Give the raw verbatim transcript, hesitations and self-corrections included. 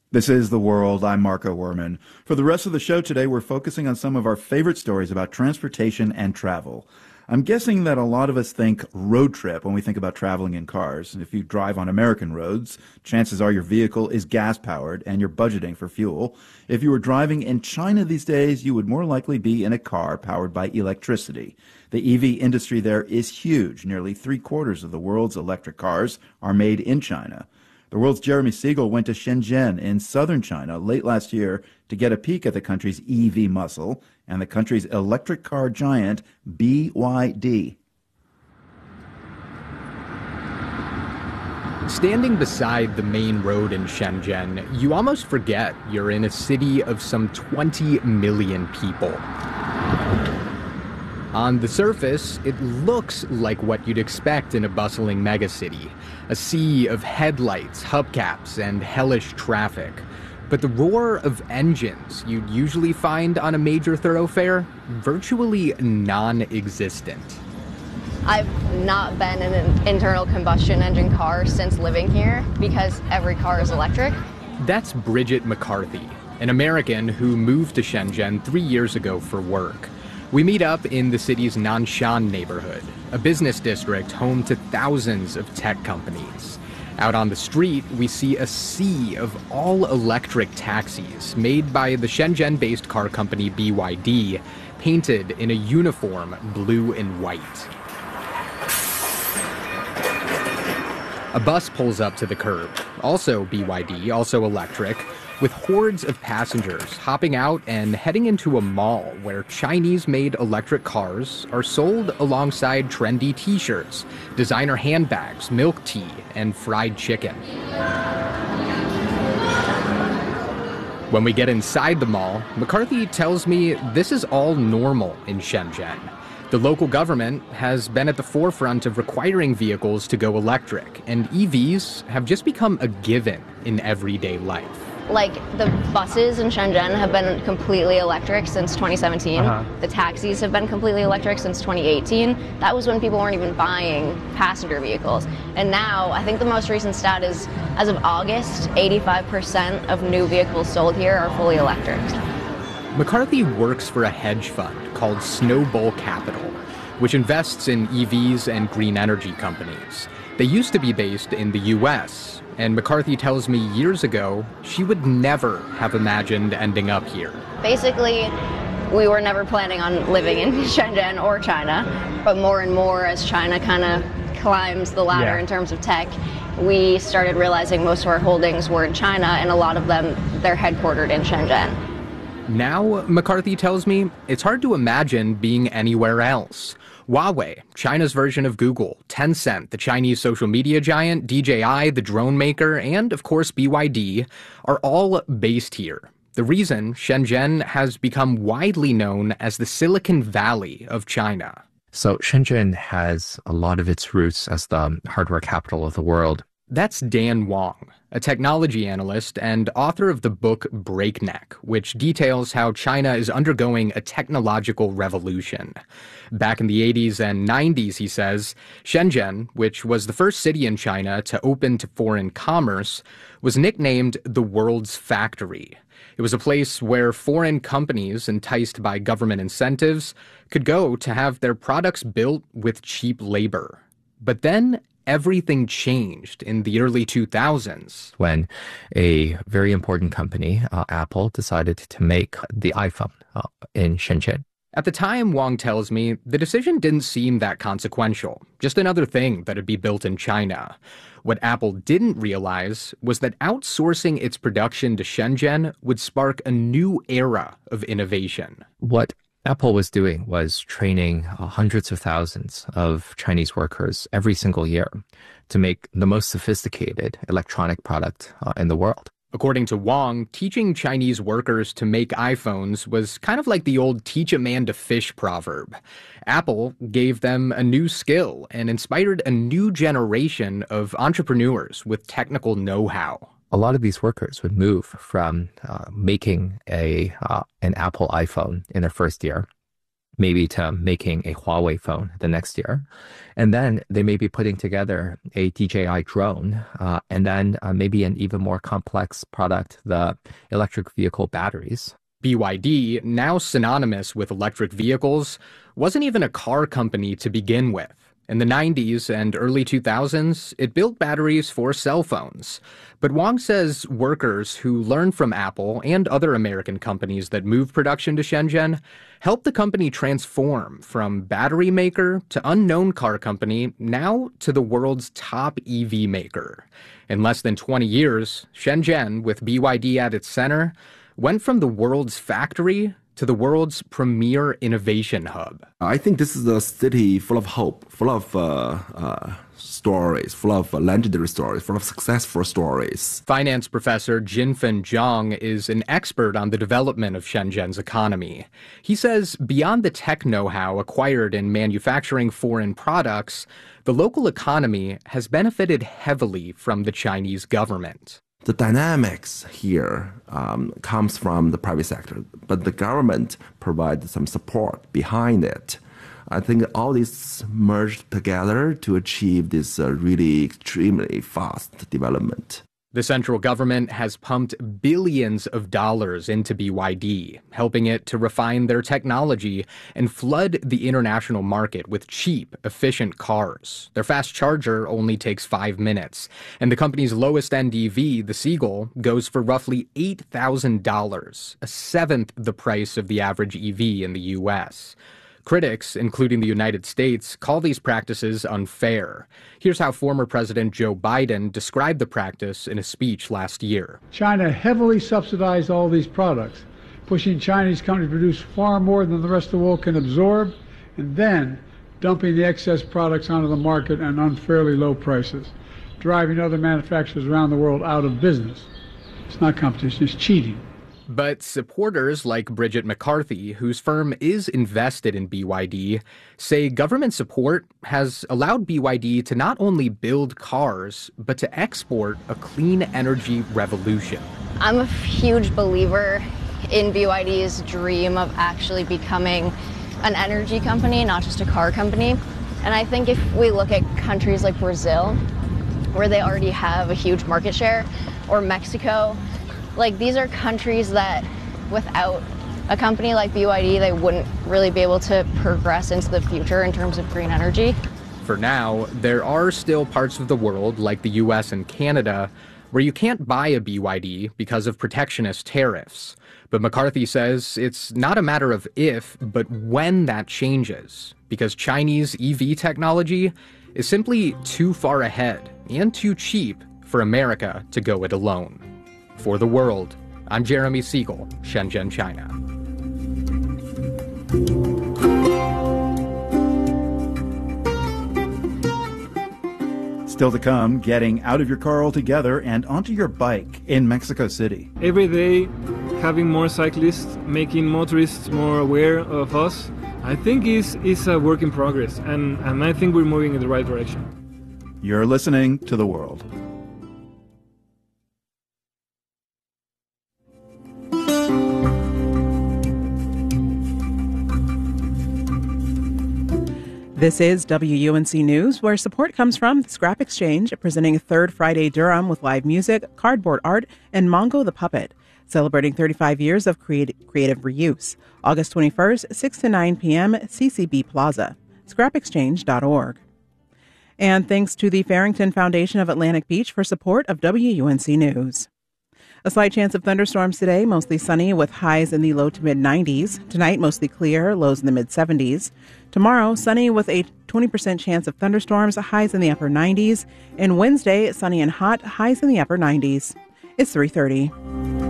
This is The World. I'm Marco Werman. For the rest of the show today, we're focusing on some of our favorite stories about transportation and travel. I'm guessing that a lot of us think road trip when we think about traveling in cars. If you drive on American roads, chances are your vehicle is gas-powered and you're budgeting for fuel. If you were driving in China these days, you would more likely be in a car powered by electricity. The E V industry there is huge. Nearly three-quarters of the world's electric cars are made in China. The world's Jeremy Siegel went to Shenzhen in southern China late last year to get a peek at the country's E V muscle and the country's electric car giant, B Y D. Standing beside the main road in Shenzhen, you almost forget you're in a city of some twenty million people. On the surface, it looks like what you'd expect in a bustling megacity. A sea of headlights, hubcaps, and hellish traffic. But the roar of engines you'd usually find on a major thoroughfare, virtually non-existent. I've not been in an internal combustion engine car since living here because every car is electric. That's Bridget McCarthy, an American who moved to Shenzhen three years ago for work. We meet up in the city's Nanshan neighborhood, a business district home to thousands of tech companies. Out on the street, we see a sea of all-electric taxis made by the Shenzhen-based car company B Y D, painted in a uniform blue and white. A bus pulls up to the curb, also B Y D, also electric, with hordes of passengers hopping out and heading into a mall where Chinese-made electric cars are sold alongside trendy t-shirts, designer handbags, milk tea, and fried chicken. When we get inside the mall, McCarthy tells me this is all normal in Shenzhen. The local government has been at the forefront of requiring vehicles to go electric, and E Vs have just become a given in everyday life. Like, the buses in Shenzhen have been completely electric since twenty seventeen. Uh-huh. The taxis have been completely electric since twenty eighteen. That was when people weren't even buying passenger vehicles. And now, I think the most recent stat is, as of August, eighty-five percent of new vehicles sold here are fully electric. McCarthy works for a hedge fund called Snowball Capital, which invests in E Vs and green energy companies. They used to be based in the U S, and McCarthy tells me years ago she would never have imagined ending up here. Basically, we were never planning on living in Shenzhen or China, but more and more as China kind of climbs the ladder yeah. in terms of tech, we started realizing most of our holdings were in China, and a lot of them, they're headquartered in Shenzhen. Now, McCarthy tells me, it's hard to imagine being anywhere else. Huawei, China's version of Google, Tencent, the Chinese social media giant, D J I, the drone maker, and, of course, B Y D, are all based here. The reason Shenzhen has become widely known as the Silicon Valley of China. So Shenzhen has a lot of its roots as the hardware capital of the world. That's Dan Wang, a technology analyst and author of the book Breakneck, which details how China is undergoing a technological revolution. Back in the eighties and nineties, he says, Shenzhen, which was the first city in China to open to foreign commerce, was nicknamed the world's factory. It was a place where foreign companies, enticed by government incentives, could go to have their products built with cheap labor. But then everything changed in the early two thousands. When a very important company, uh, Apple, decided to make the iPhone uh, in Shenzhen. At the time, Wang tells me, the decision didn't seem that consequential, just another thing that'd be built in China. What Apple didn't realize was that outsourcing its production to Shenzhen would spark a new era of innovation. What Apple was doing was training uh, hundreds of thousands of Chinese workers every single year to make the most sophisticated electronic product uh, in the world. According to Wang, teaching Chinese workers to make iPhones was kind of like the old teach a man to fish proverb. Apple gave them a new skill and inspired a new generation of entrepreneurs with technical know-how. A lot of these workers would move from uh, making a uh, an Apple iPhone in their first year maybe to making a Huawei phone the next year. And then they may be putting together a D J I drone, uh, and then uh, maybe an even more complex product, the electric vehicle batteries. B Y D, now synonymous with electric vehicles, wasn't even a car company to begin with. In the nineties and early two thousands, it built batteries for cell phones. But Wang says workers who learned from Apple and other American companies that moved production to Shenzhen helped the company transform from battery maker to unknown car company, now to the world's top E V maker. In less than twenty years, Shenzhen, with B Y D at its center, went from the world's factory to the world's premier innovation hub. I think this is a city full of hope, full of uh, uh, stories, full of uh, legendary stories, full of successful stories. Finance professor Jinfen Zhang is an expert on the development of Shenzhen's economy. He says beyond the tech know-how acquired in manufacturing foreign products, the local economy has benefited heavily from the Chinese government. The dynamics here um, comes from the private sector, but the government provides some support behind it. I think all this merged together to achieve this uh, really extremely fast development. The central government has pumped billions of dollars into B Y D, helping it to refine their technology and flood the international market with cheap, efficient cars. Their fast charger only takes five minutes, and the company's lowest-end E V, the Seagull, goes for roughly eight thousand dollars, a seventh the price of the average E V in the U S. Critics, including the United States, call these practices unfair. Here's how former President Joe Biden described the practice in a speech last year. China heavily subsidized all these products, pushing Chinese companies to produce far more than the rest of the world can absorb, and then dumping the excess products onto the market at unfairly low prices, driving other manufacturers around the world out of business. It's not competition, it's cheating. But supporters like Bridget McCarthy, whose firm is invested in B Y D, say government support has allowed B Y D to not only build cars, but to export a clean energy revolution. I'm a huge believer in B Y D's dream of actually becoming an energy company, not just a car company. And I think if we look at countries like Brazil, where they already have a huge market share, or Mexico, like these are countries that without a company like B Y D, they wouldn't really be able to progress into the future in terms of green energy. For now, there are still parts of the world, like the U S and Canada, where you can't buy a B Y D because of protectionist tariffs. But McCarthy says it's not a matter of if, but when that changes, because Chinese E V technology is simply too far ahead and too cheap for America to go it alone. For The World, I'm Jeremy Siegel, Shenzhen, China. Still to come, getting out of your car altogether and onto your bike in Mexico City. Every day, having more cyclists, making motorists more aware of us, I think is is a work in progress, and, and I think we're moving in the right direction. You're listening to The World. This is W U N C News, where support comes from the Scrap Exchange, presenting Third Friday Durham with live music, cardboard art, and Mongo the Puppet, celebrating thirty-five years of creative, creative reuse. August twenty-first, six to nine p.m., C C B Plaza, scrap exchange dot org. And thanks to the Farrington Foundation of Atlantic Beach for support of W U N C News. A slight chance of thunderstorms today, mostly sunny with highs in the low to mid nineties. Tonight, mostly clear, lows in the mid seventies. Tomorrow, sunny with a twenty percent chance of thunderstorms, highs in the upper nineties. And Wednesday, sunny and hot, highs in the upper nineties. It's three thirty.